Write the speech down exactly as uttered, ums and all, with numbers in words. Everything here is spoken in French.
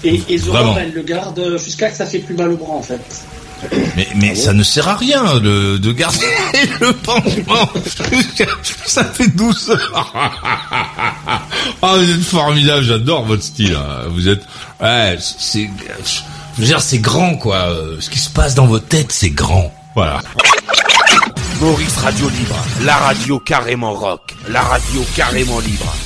Et, et Zora, bah, elle le garde jusqu'à que ça fait plus mal au bras, en fait. Mais, mais ah bon ça ne sert à rien de, de garder le pansement. Ça fait douze heures. Ah, vous êtes formidable, j'adore votre style. Vous êtes, ouais, c'est, je veux dire, c'est grand, quoi. Ce qui se passe dans votre tête, c'est grand. Voilà. Maurice Radio Libre, la radio carrément rock, la radio carrément libre.